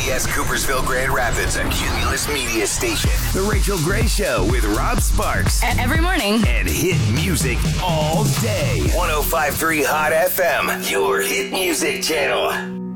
KBS Coopersville Grand Rapids, a Cumulus Media station. The Rachel Gray Show with Rob Sparks. Every morning. And hit music all day. 105.3 Hot FM, your hit music channel.